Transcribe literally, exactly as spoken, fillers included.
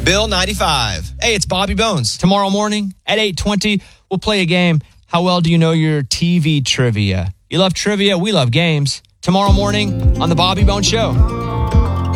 Bill ninety-five. Hey, it's Bobby Bones. Tomorrow morning at eight twenty, we'll play a game. How well do you know your T V trivia? You love trivia, we love games. Tomorrow morning on The Bobby Bones Show.